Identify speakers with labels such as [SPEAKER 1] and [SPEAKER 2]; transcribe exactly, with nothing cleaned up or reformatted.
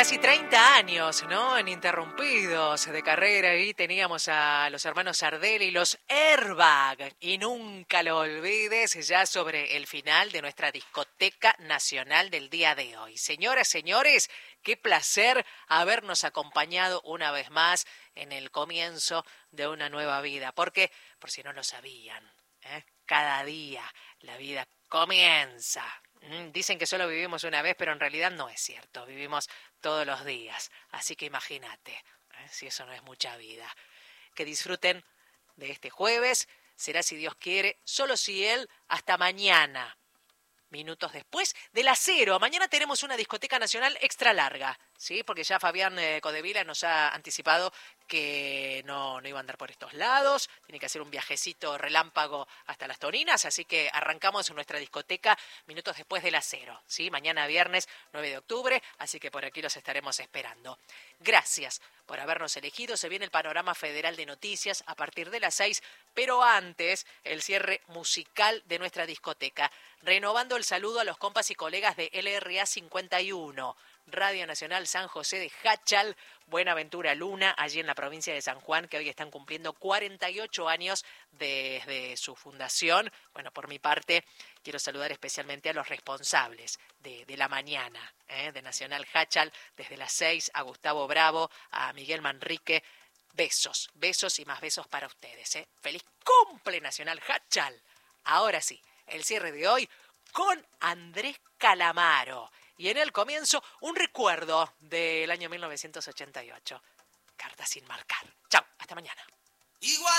[SPEAKER 1] Casi treinta años, ¿no? Ininterrumpidos de carrera y teníamos a los hermanos Sardelli y los Airbag. Y nunca lo olvides, ya sobre el final de nuestra discoteca nacional del día de hoy. Señoras, señores, qué placer habernos acompañado una vez más en el comienzo de una nueva vida. Porque, por si no lo sabían, ¿eh? Cada día la vida comienza. Dicen que solo vivimos una vez, pero en realidad no es cierto. Vivimos todos los días. Así que imagínate, ¿eh? Si eso no es mucha vida. Que disfruten de este jueves. Será, si Dios quiere, solo si Él, hasta mañana. Minutos después de las cero. Mañana tenemos una discoteca nacional extra larga, ¿sí? Porque ya Fabián eh, Codevila nos ha anticipado que no, no iba a andar por estos lados. Tiene que hacer un viajecito relámpago hasta Las Toninas, así que arrancamos en nuestra discoteca minutos después de las cero, ¿sí? Mañana viernes nueve de octubre, así que por aquí los estaremos esperando. Gracias por habernos elegido. Se viene el panorama federal de noticias a partir de las seis, pero antes el cierre musical de nuestra discoteca. Renovando el saludo a los compas y colegas de L R A cincuenta y uno, Radio Nacional San José de Jáchal, Buenaventura Luna, allí en la provincia de San Juan, que hoy están cumpliendo cuarenta y ocho años desde su fundación. Bueno, por mi parte, quiero saludar especialmente a los responsables de, de la mañana, ¿eh? de Nacional Jáchal, desde las seis, a Gustavo Bravo, a Miguel Manrique. Besos, besos y más besos para ustedes, ¿eh? ¡Feliz cumple Nacional Jáchal! Ahora sí, el cierre de hoy con Andrés Calamaro. Y en el comienzo, un recuerdo del año mil novecientos ochenta y ocho. Carta sin marcar. Chao, hasta mañana. Igual.